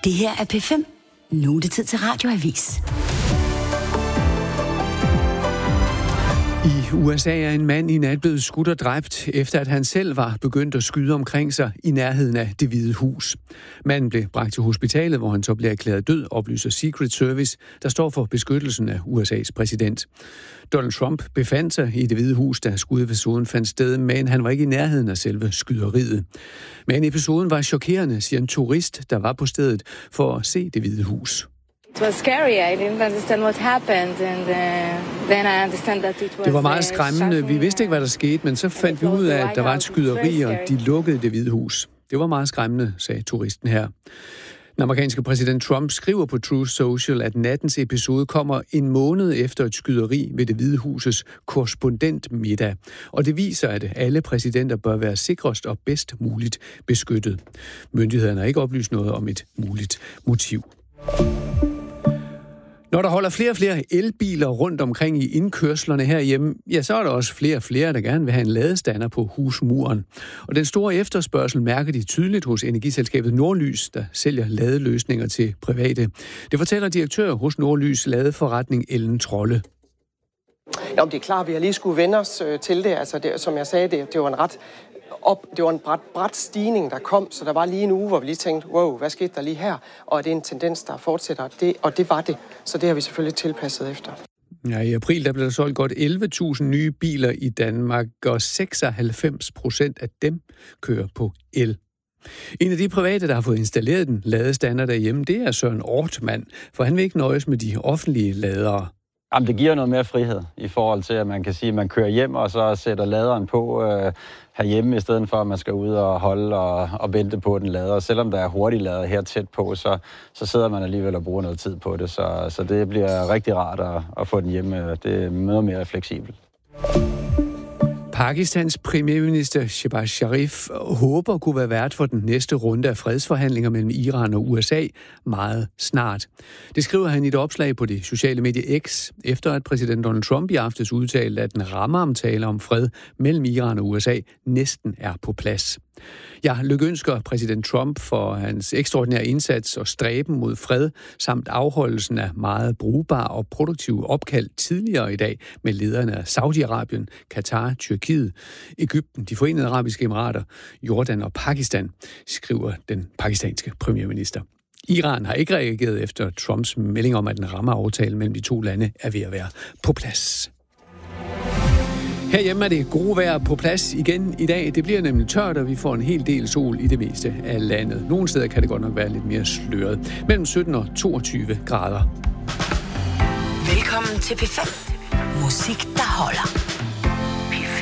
Det her er P5. Nu er det tid til Radioavis. I USA er en mand i nat blevet skudt og dræbt, efter at han selv var begyndt at skyde omkring sig i nærheden af Det Hvide Hus. Manden blev bragt til hospitalet, hvor han så blev erklæret død, oplyser Secret Service, der står for beskyttelsen af USA's præsident. Donald Trump befandt sig i Det Hvide Hus, da skudepisoden fandt sted, men han var ikke i nærheden af selve skyderiet. Men episoden var chokerende, siger en turist, der var på stedet for at se Det Hvide Hus. It was scary. I didn't understand what happened, and then I understand that it was. Det var meget skræmmende. Vi vidste ikke, hvad der skete, men så fandt vi ud af, at der var et skyderi, og de lukkede Det Hvide Hus. Det var meget skræmmende, sagde turisten her. Den amerikanske præsident Trump skriver på Truth Social, at nattens episode kommer en måned efter et skyderi ved Det Hvide Husets korrespondentmiddag. Og det viser, at alle præsidenter bør være sikrest og bedst muligt beskyttet. Myndighederne har ikke oplyst noget om et muligt motiv. Når der holder flere og flere elbiler rundt omkring i indkørslerne herhjemme, ja, så er der også flere og flere, der gerne vil have en ladestander på husmuren. Og den store efterspørgsel mærker de tydeligt hos energiselskabet Nordlys, der sælger ladeløsninger til private. Det fortæller direktør hos Nordlys ladeforretning Ellen Trolle. Ja, det er klart, at vi har lige skulle vende os til det. Altså, som jeg sagde, det var en brat stigning, der kom, så der var lige en uge, hvor vi lige tænkte, wow, hvad skete der lige her? Og er det en tendens, der fortsætter? Og det var det. Så det har vi selvfølgelig tilpasset efter. Ja, i april der blev der solgt godt 11.000 nye biler i Danmark, og 96% af dem kører på el. En af de private, der har fået installeret den ladestander derhjemme, det er Søren Ortmann, for han vil ikke nøjes med de offentlige ladere. Jamen, det giver noget mere frihed i forhold til, at man kan sige, at man kører hjem og så sætter laderen på herhjemme, i stedet for, at man skal ud og holde og vente på den lader. Selvom der er hurtigt lader her tæt på, så sidder man alligevel og bruger noget tid på det. Så det bliver rigtig rart at få den hjemme. Det er noget mere fleksibelt. Pakistans premierminister Shehbaz Sharif håber at kunne være vært for den næste runde af fredsforhandlinger mellem Iran og USA meget snart. Det skriver han i et opslag på det sociale medie X, efter at præsident Donald Trump i aftes udtalte, at den rammeaftale om fred mellem Iran og USA næsten er på plads. Jeg lykønsker præsident Trump for hans ekstraordinære indsats og stræben mod fred, samt afholdelsen af meget brugbare og produktive opkald tidligere i dag med lederne af Saudi-Arabien, Katar, Tyrkiet, Egypten, de Forenede Arabiske Emirater, Jordan og Pakistan, skriver den pakistanske premierminister. Iran har ikke reageret efter Trumps melding om, at en rammeaftale mellem de to lande er ved at være på plads. Herhjemme er det gode vejr på plads igen i dag. Det bliver nemlig tørt, og vi får en hel del sol i det meste af landet. Nogle steder kan det godt nok være lidt mere sløret. Mellem 17 og 22 grader. Velkommen til P5. Musik, der holder.